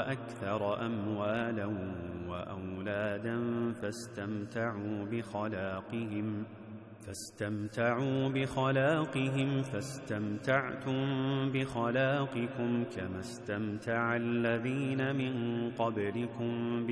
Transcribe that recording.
وأكثر أموالا وأولادا فاستمتعوا بخلاقهم فاستمتعتم بخلاقكم كما استمتع الذين من قبلكم